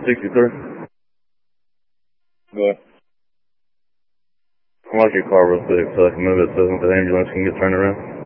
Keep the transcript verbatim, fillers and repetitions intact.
sixty-three. Go ahead. Unlock your car real quick so I can move it so the ambulance can get turned around.